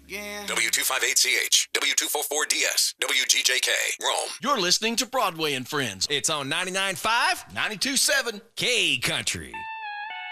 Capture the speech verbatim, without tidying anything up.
again. W two fifty-eight C H, W two forty-four D S, W G J K, Rome. You're listening to Broadway and Friends. It's on ninety-nine point five, ninety-two point seven K Country.